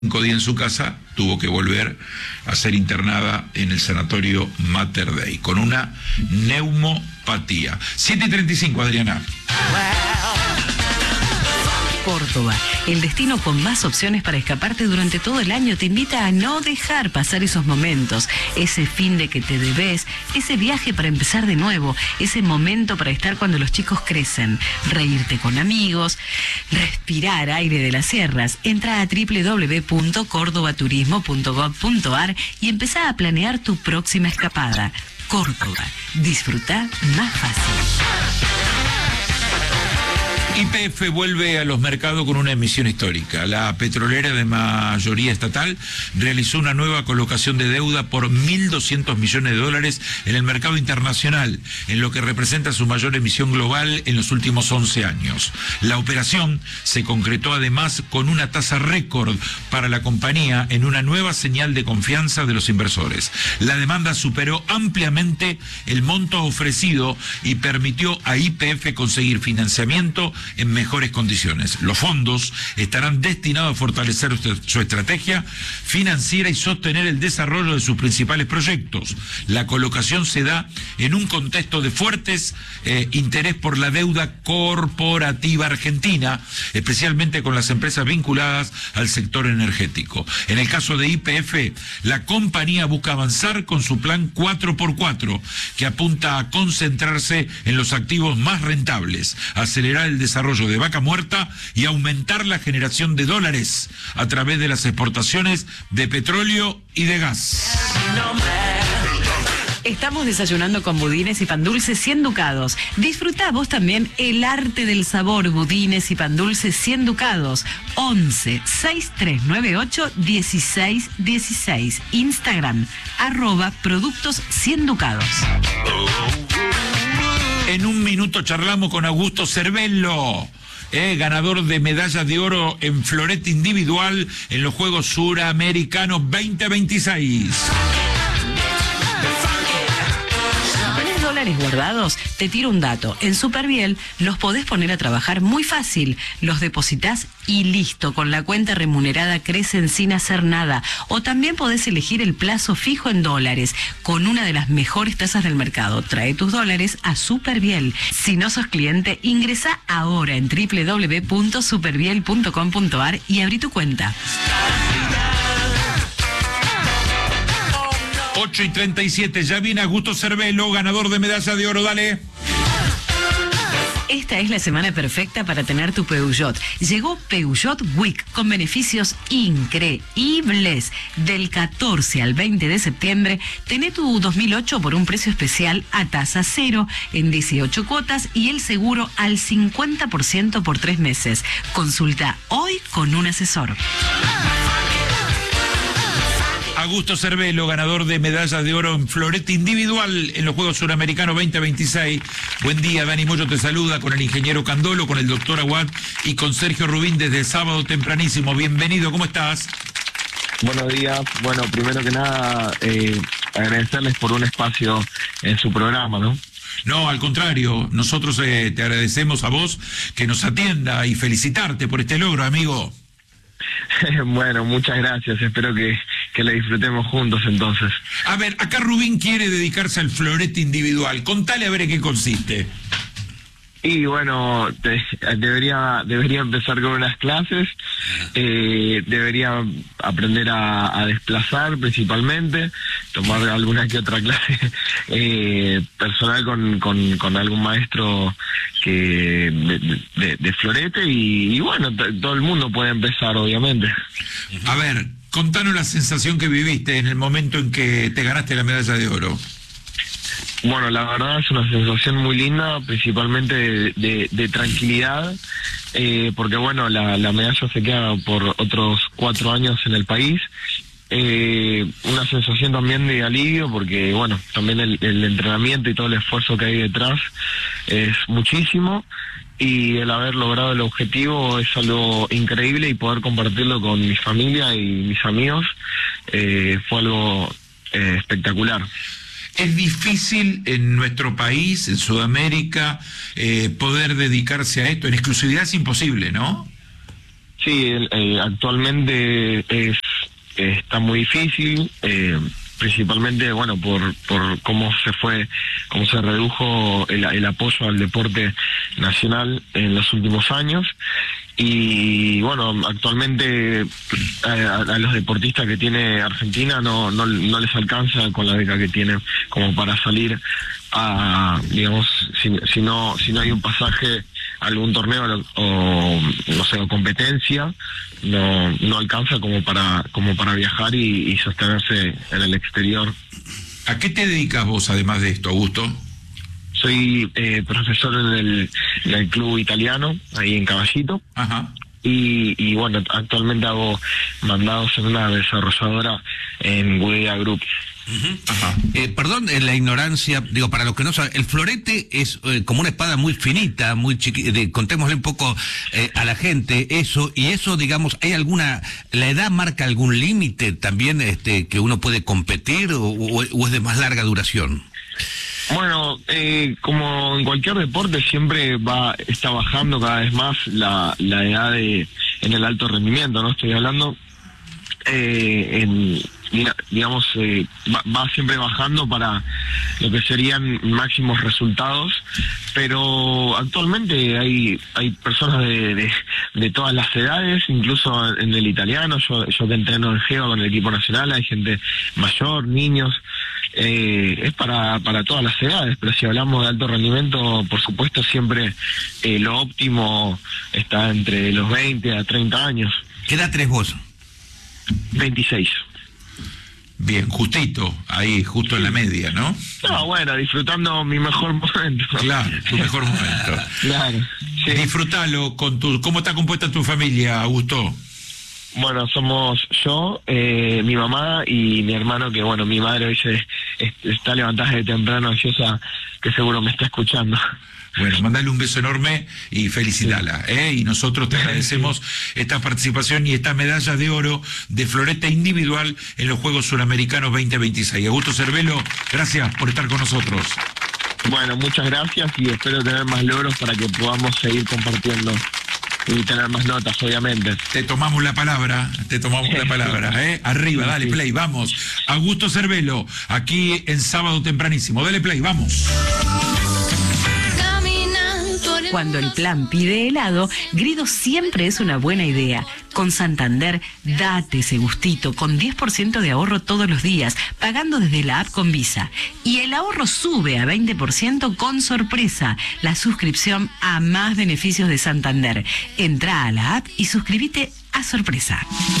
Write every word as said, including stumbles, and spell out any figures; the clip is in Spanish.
cinco días en su casa, tuvo que volver a ser internada en el sanatorio Mater Dei con una neumopatía. siete y treinta y cinco, Adriana. Córdoba, el destino con más opciones para escaparte durante todo el año, te invita a no dejar pasar esos momentos, ese fin de que te debes, ese viaje para empezar de nuevo, ese momento para estar cuando los chicos crecen, reírte con amigos, respirar aire de las sierras. Entra a doble u doble u doble u punto córdoba turismo punto gob punto ar y empezá a planear tu próxima escapada. Córdoba, disfruta más fácil. Y P F vuelve a los mercados con una emisión histórica. La petrolera de mayoría estatal realizó una nueva colocación de deuda por mil doscientos millones de dólares en el mercado internacional, en lo que representa su mayor emisión global en los últimos once años. La operación se concretó además con una tasa récord para la compañía en una nueva señal de confianza de los inversores. La demanda superó ampliamente el monto ofrecido y permitió a Y P F conseguir financiamiento en mejores condiciones. Los fondos estarán destinados a fortalecer su estrategia financiera y sostener el desarrollo de sus principales proyectos. La colocación se da en un contexto de fuertes eh, interés por la deuda corporativa argentina, especialmente con las empresas vinculadas al sector energético. En el caso de Y P F, la compañía busca avanzar con su plan cuatro por cuatro, que apunta a concentrarse en los activos más rentables, acelerar el desarrollo de Vaca Muerta y aumentar la generación de dólares a través de las exportaciones de petróleo y de gas. Estamos desayunando con budines y pan dulce cien ducados. Disfrutá vos también el arte del sabor. Budines y pan dulce cien ducados. once, sesenta y tres noventa y ocho, dieciséis dieciséis. Instagram, arroba productos cien ducados. En un minuto charlamos con Augusto Cervello, eh, ganador de medallas de oro en florete individual en los Juegos Suramericanos veinte veintiséis. Dólares guardados, te tiro un dato. En Superviel los podés poner a trabajar muy fácil. Los depositas y listo. Con la cuenta remunerada crecen sin hacer nada. O también podés elegir el plazo fijo en dólares con una de las mejores tasas del mercado. Trae tus dólares a Superviel. Si no sos cliente, ingresa ahora en doble u doble u doble u punto superviel punto com punto ar y abrí tu cuenta. ocho y treinta y siete, ya viene Augusto Cervello, ganador de medalla de oro, dale. Esta es la semana perfecta para tener tu Peugeot. Llegó Peugeot Week con beneficios increíbles. Del catorce al veinte de septiembre, tené tu dos mil ocho por un precio especial a tasa cero en dieciocho cuotas y el seguro al cincuenta por ciento por tres meses. Consulta hoy con un asesor. Augusto Cervello, ganador de medalla de oro en florete individual en los Juegos Suramericanos veinte veintiséis. Buen día, Dani Moyo te saluda con el ingeniero Candolo, con el doctor Aguad y con Sergio Rubín desde el sábado tempranísimo. Bienvenido, ¿cómo estás? Buenos días. Bueno, primero que nada, eh, agradecerles por un espacio en su programa, ¿no? No, al contrario, nosotros eh, te agradecemos a vos que nos atienda y felicitarte por este logro, amigo. Bueno, muchas gracias. Espero que, que la disfrutemos juntos entonces. A ver, acá Rubín quiere dedicarse al florete individual. Contale a ver en qué consiste. Y bueno, te, debería debería empezar con unas clases, eh, debería aprender a, a desplazar principalmente, tomar alguna que otra clase eh, personal con, con, con algún maestro que de, de, de florete y, y bueno, t- todo el mundo puede empezar obviamente. A ver, contanos la sensación que viviste en el momento en que te ganaste la medalla de oro. Bueno, la verdad es una sensación muy linda, principalmente de, de, de tranquilidad, eh, porque bueno, la, la medalla se queda por otros cuatro años en el país. Eh, una sensación también de alivio, porque bueno, también el, el entrenamiento y todo el esfuerzo que hay detrás es muchísimo, y el haber logrado el objetivo es algo increíble, y poder compartirlo con mi familia y mis amigos eh, fue algo eh, espectacular. Es difícil en nuestro país, en Sudamérica, eh, poder dedicarse a esto. En exclusividad es imposible, ¿no? Sí, eh, actualmente es, está muy difícil, eh, principalmente, bueno, por por cómo se fue, cómo se redujo el, el apoyo al deporte nacional en los últimos años. Y bueno, actualmente a, a los deportistas que tiene Argentina no, no no les alcanza con la beca que tienen como para salir a, digamos, si, si no si no hay un pasaje a algún torneo o no sé, o competencia, no no alcanza como para como para viajar y, y sostenerse en el exterior. ¿A qué te dedicas vos además de esto, Augusto? Soy eh, profesor en el, en el club italiano, ahí en Caballito. Ajá. Y, y bueno, actualmente hago mandados en una desarrolladora en Wedea Group. Uh-huh. Ajá. Eh, perdón, en la ignorancia, digo, para los que no saben, el florete es eh, como una espada muy finita, muy chiquita, contémosle un poco eh, a la gente eso, y eso, digamos, ¿hay alguna, la edad marca algún límite también este que uno puede competir o, o, o es de más larga duración? Bueno, eh, como en cualquier deporte siempre va está bajando cada vez más la, la edad de en el alto rendimiento, ¿no? Estoy hablando eh, en digamos eh, va, va siempre bajando para lo que serían máximos resultados, pero actualmente hay hay personas de, de, de todas las edades, incluso en el italiano, yo yo que entreno en Geo con el equipo nacional, hay gente mayor, niños. Eh, es para para todas las edades, pero si hablamos de alto rendimiento, por supuesto siempre eh, lo óptimo está entre los veinte a treinta años. ¿Qué edad tenés vos? veintiséis. Bien, justito, ahí, justo en la media, ¿no? No, bueno, disfrutando mi mejor momento. Claro, tu mejor momento. Claro. Sí. Disfrutalo con tu... ¿Cómo está compuesta tu familia, Augusto? Bueno, somos yo, eh, mi mamá y mi hermano, que bueno, mi madre hoy se está levantada de temprano, ansiosa, que seguro me está escuchando. Bueno, mandale un beso enorme y felicitala, ¿eh? Y nosotros te agradecemos esta participación y esta medalla de oro de florete individual en los Juegos Suramericanos veinte veintiséis. Augusto Cervelo, gracias por estar con nosotros. Bueno, muchas gracias y espero tener más logros para que podamos seguir compartiendo y tener más notas, obviamente. Te tomamos la palabra, te tomamos la palabra, ¿eh? Arriba, dale play, vamos. Augusto Cervelo, aquí en Sábado Tempranísimo. Dale play, vamos. Cuando el plan pide helado, Grido siempre es una buena idea. Con Santander, date ese gustito con diez por ciento de ahorro todos los días, pagando desde la app con Visa. Y el ahorro sube a veinte por ciento con Sorpresa, la suscripción a más beneficios de Santander. Entra a la app y suscríbete a Sorpresa.